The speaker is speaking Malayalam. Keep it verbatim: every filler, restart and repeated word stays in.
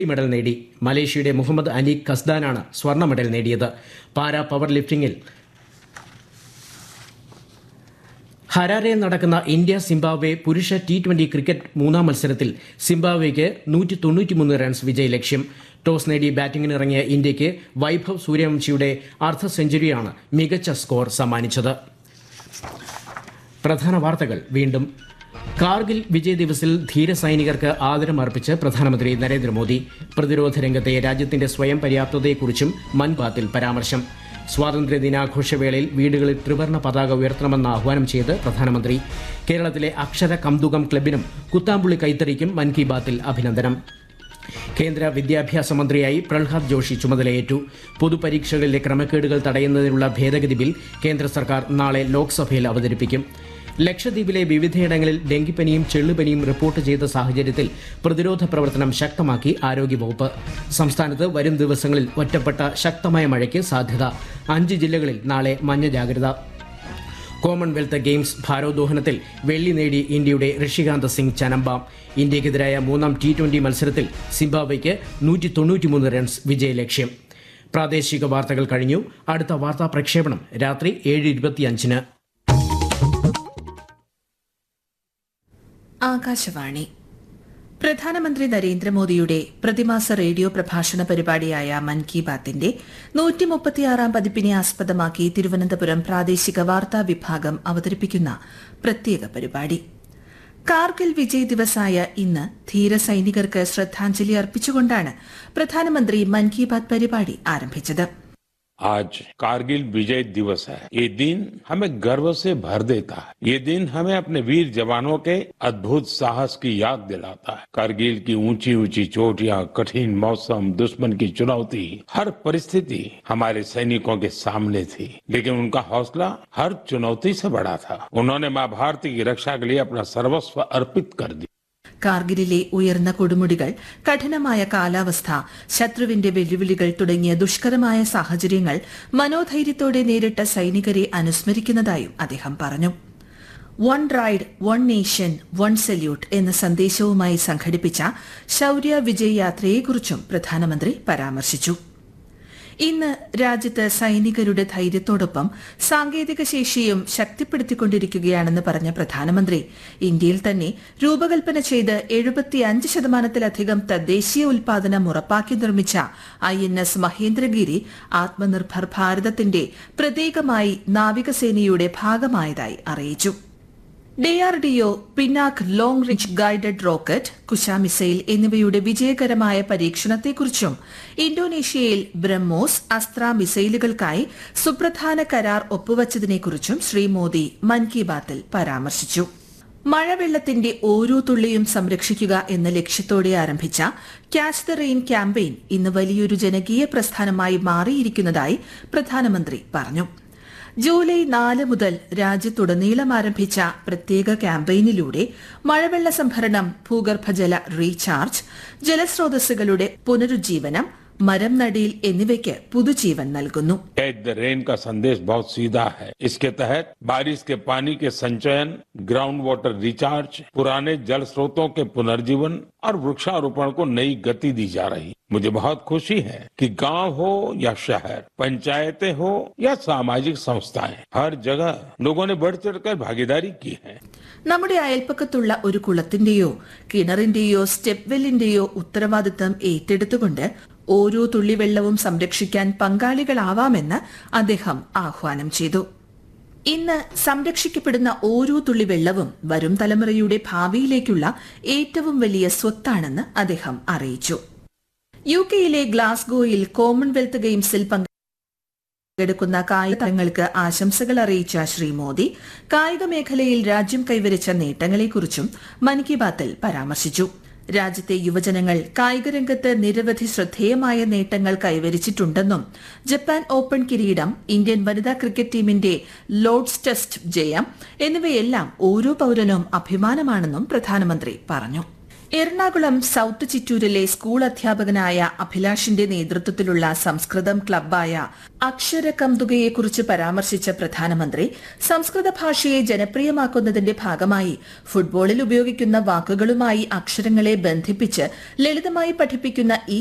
മെഡൽ നേടി. മലേഷ്യയുടെ മുഹമ്മദ് അലി കസ്ദാനാണ് സ്വർണ്ണ മെഡൽ നേടിയത്. പാരാ പവർ ലിഫ്റ്റിംഗിൽ ഹരാരയിൽ നടക്കുന്ന ഇന്ത്യ സിംബാബ്വെ പുരുഷ ടി ട്വന്റി ക്രിക്കറ്റ് മൂന്നാം മത്സരത്തിൽ സിംബാബ്വെയ്ക്ക് നൂറ്റി തൊണ്ണൂറ്റിമൂന്ന് റൺസ് വിജയലക്ഷ്യം. ടോസ് നേടി ബാറ്റിംഗിനിറങ്ങിയ ഇന്ത്യയ്ക്ക് വൈഭവ് സൂര്യവംശിയുടെ അർദ്ധ സെഞ്ചുറിയാണ് മികച്ച സ്കോർ സമ്മാനിച്ചത്. പ്രധാന വാർത്തകൾ വീണ്ടും. കാർഗിൽ വിജയ് ദിവസിൽ ധീരസൈനികർക്ക് ആദരം അർപ്പിച്ച് പ്രധാനമന്ത്രി നരേന്ദ്രമോദി. പ്രതിരോധ രംഗത്തെ രാജ്യത്തിന്റെ സ്വയം പര്യാപ്തതയെക്കുറിച്ചും മൻ കി ബാത്തിൽ പരാമർശം. സ്വാതന്ത്ര്യ ദിനാഘോഷവേളയിൽ വീടുകളിൽ ത്രിവർണ്ണ പതാക ഉയർത്തണമെന്ന് ആഹ്വാനം ചെയ്ത് പ്രധാനമന്ത്രി. കേരളത്തിലെ അക്ഷര കൗതുകം ക്ലബിനും കുത്താമ്പുള്ളി കൈത്തറിക്കും മൻ കി ബാത്തിൽ അഭിനന്ദനം. കേന്ദ്ര വിദ്യാഭ്യാസ മന്ത്രിയായി പ്രഹ്ലാദ് ജോഷി ചുമതലയേറ്റു. പൊതുപരീക്ഷകളിലെ ക്രമക്കേടുകൾ തടയുന്നതിനുള്ള ഭേദഗതി ബിൽ കേന്ദ്ര സർക്കാർ നാളെ ലോക്സഭയിൽ അവതരിപ്പിക്കും. ലക്ഷദ്വീപിലെ വിവിധയിടങ്ങളിൽ ഡെങ്കിപ്പനിയും ചെള്ളുപനിയും റിപ്പോർട്ട് ചെയ്ത സാഹചര്യത്തിൽ പ്രതിരോധ പ്രവർത്തനം ശക്തമാക്കി ആരോഗ്യവകുപ്പ്. സംസ്ഥാനത്ത് വരും ദിവസങ്ങളിൽ ഒറ്റപ്പെട്ട ശക്തമായ മഴയ്ക്ക് സാധ്യത. അഞ്ച് ജില്ലകളിൽ നാളെ മഞ്ഞ ജാഗ്രത. കോമൺവെൽത്ത് ഗെയിംസ് ഭാരോദ്വഹനത്തിൽ വെള്ളി നേടി ഇന്ത്യയുടെ ഋഷികാന്ത് സിംഗ് ചനമ്പാം. ഇന്ത്യക്കെതിരായ മൂന്നാം ടി ട്വന്റി മത്സരത്തിൽ സിംബാബ്വെയ്ക്ക് നൂറ്റി തൊണ്ണൂറ്റിമൂന്ന് റൺസ് വിജയലക്ഷ്യം. പ്രാദേശിക വാർത്തകൾ കഴിഞ്ഞു. അടുത്ത വാർത്താ പ്രക്ഷേപണം രാത്രി ഏഴ് ഇരുപത്തിയഞ്ചിന്. ആകാശവാണി. പ്രധാനമന്ത്രി നരേന്ദ്രമോദിയുടെ പ്രതിമാസ റേഡിയോ പ്രഭാഷണ പരിപാടിയായ മൻ കി ബാത്തിന്റെ നൂറ്റി മുപ്പത്തിയാറാം പതിപ്പിനെ ആസ്പദമാക്കി തിരുവനന്തപുരം പ്രാദേശിക വാർത്താ വിഭാഗം അവതരിപ്പിക്കുന്ന പ്രത്യേക പരിപാടി. കാർഗിൽ വിജയ് ദിവസായ ഇന്ന് ധീരസൈനികർക്ക് ശ്രദ്ധാഞ്ജലി അർപ്പിച്ചുകൊണ്ടാണ് പ്രധാനമന്ത്രി മൻ കി ബാത് പരിപാടി ആരംഭിച്ചത്. आज कारगिल विजय दिवस है। ये दिन हमें गर्व से भर देता है। ये दिन हमें अपने वीर जवानों के अद्भुत साहस की याद दिलाता है। कारगिल की ऊंची ऊंची चोटियां, कठिन मौसम, दुश्मन की चुनौती, हर परिस्थिति हमारे सैनिकों के सामने थी, लेकिन उनका हौसला हर चुनौती से बड़ा था। उन्होंने मां भारती की रक्षा के लिए अपना सर्वस्व अर्पित कर दिया. കാർഗിലിലെ ഉയർന്ന കൊടുമുടികൾ, കഠിനമായ കാലാവസ്ഥ, ശത്രുവിന്റെ വെല്ലുവിളികൾ തുടങ്ങിയ ദുഷ്കരമായ സാഹചര്യങ്ങൾ മനോധൈര്യത്തോടെ നേരിട്ട സൈനികരെ അനുസ്മരിക്കുന്നതായും അദ്ദേഹം പറഞ്ഞു. One ride one nation one salute എന്ന സന്ദേശവുമായി സംഘടിപ്പിച്ച ശൌര്യ വിജയ് യാത്രയെക്കുറിച്ചും പ്രധാനമന്ത്രി പരാമർശിച്ചു. ഇന്ന് രാജ്യത്ത് സൈനികരുടെ ധൈര്യത്തോടൊപ്പം സാങ്കേതിക ശേഷിയും ശക്തിപ്പെടുത്തിക്കൊണ്ടിരിക്കുകയാണെന്ന് പറഞ്ഞ പ്രധാനമന്ത്രി ഇന്ത്യയിൽ തന്നെ രൂപകൽപ്പന ചെയ്ത് എഴുപത്തിയഞ്ച് ശതമാനത്തിലധികം തദ്ദേശീയ ഉൽപാദനം ഉറപ്പാക്കി നിർമ്മിച്ച I N S Mahendragiri Atmanirbhar ഭാരതത്തിന്റെ പ്രതീകമായി നാവികസേനയുടെ ഭാഗമായതായി അറിയിച്ചു. DRDO, Pinaka long range guided rocket, Kusha missile എന്നിവയുടെ വിജയകരമായ പരീക്ഷണത്തെക്കുറിച്ചും ഇന്തോനേഷ്യയിൽ ബ്രഹ്മോസ് അസ്ത്ര മിസൈലുകൾക്കായി സുപ്രധാന കരാർ ഒപ്പുവച്ചതിനെക്കുറിച്ചും ശ്രീ മോദി മൻ കി ബാത്തിൽ പരാമർശിച്ചു. മഴവെള്ളത്തിന്റെ ഓരോ തുള്ളിയും സംരക്ഷിക്കുക എന്ന ലക്ഷ്യത്തോടെ ആരംഭിച്ച ക്യാച്ച് ദ റെയിൻ ക്യാമ്പയിൻ ഇന്ന് വലിയൊരു ജനകീയ പ്രസ്ഥാനമായി മാറിയിരിക്കുന്നതായി പ്രധാനമന്ത്രി പറഞ്ഞു. ജൂലൈ നാല് മുതൽ രാജ്യത്തുടനീളം ആരംഭിച്ച പ്രത്യേക ക്യാമ്പയിനിലൂടെ മഴവെള്ള സംഭരണം, ഭൂഗർഭജല റീചാർജ്, ജലസ്രോതസ്സുകളുടെ പുനരുജ്ജീവനം, മരം നടീൽ എന്നിവയ്ക്ക് പുതുജീവൻ നൽകുന്നു. कैच द रेन का संदेश बहुत सीधा है। इसके तहत बारिश के पानी के संचयन, ग्राउंड वाटर रिचार्ज, पुराने जल स्रोतों के पुनर्जीवन और वृक्षारोपण को नई गति दी जा रही। मुझे बहुत खुशी है कि गांव हो या शहर, पंचायतें हो या सामाजिक संस्थाएं, हर जगह लोगों ने बढ़ चढ़कर भागीदारी की है. നമ്മുടെ അയൽപ്പക്കത്തുള്ള ഒരു കുളത്തിന്റെയോ കിണറിന്റെയോ സ്റ്റെപ്പ് വെല്ലിന്റെയോ ഉത്തരവാദിത്തം ഏറ്റെടുത്തുകൊണ്ട് ഓരോ തുള്ളി വെള്ളവും സംരക്ഷിക്കാൻ പങ്കാളികളാവാമെന്ന് അദ്ദേഹം ആഹ്വാനം ചെയ്തു. ഇന്ന് സംരക്ഷിക്കപ്പെടുന്ന ഓരോ തുള്ളി വെള്ളവും വരും തലമുറയുടെ ഭാവിയിലേക്കുള്ള ഏറ്റവും വലിയ സ്വത്താണെന്ന് അദ്ദേഹം അറിയിച്ചു. യു കെയിലെ ഗ്ലാസ്ഗോയിൽ കോമൺവെൽത്ത് ഗെയിംസിൽ പങ്കെടുക്കുന്ന കായിക താരങ്ങൾക്ക് ആശംസകൾ അറിയിച്ച ശ്രീ മോദി കായിക മേഖലയിൽ രാജ്യം കൈവരിച്ച നേട്ടങ്ങളെക്കുറിച്ചും മൻ കി ബാത്തിൽ പരാമർശിച്ചു. രാജ്യത്തെ യുവജനങ്ങൾ കായികരംഗത്ത് നിരവധി ശ്രദ്ധേയമായ നേട്ടങ്ങൾ കൈവരിച്ചിട്ടുണ്ടെന്നും ജപ്പാൻ ഓപ്പൺ കിരീടം, ഇന്ത്യൻ വനിതാ ക്രിക്കറ്റ് ടീമിന്റെ ലോർഡ്സ് ടെസ്റ്റ് ജയം എന്നിവയെല്ലാം ഓരോ പൌരനും അഭിമാനമാണെന്നും പ്രധാനമന്ത്രി പറഞ്ഞു. എറണാകുളം സൌത്ത് ചിറ്റൂരിലെ സ്കൂൾ അധ്യാപകനായ അഭിലാഷിന്റെ നേതൃത്വത്തിലുള്ള സംസ്കൃതം ക്ലബ്ബായ അക്ഷരകംതുകയെക്കുറിച്ച് പരാമർശിച്ച പ്രധാനമന്ത്രി സംസ്കൃത ഭാഷയെ ജനപ്രിയമാക്കുന്നതിന്റെ ഭാഗമായി ഫുട്ബോളിൽ ഉപയോഗിക്കുന്ന വാക്കുകളുമായി അക്ഷരങ്ങളെ ബന്ധിപ്പിച്ച് ലളിതമായി പഠിപ്പിക്കുന്ന ഈ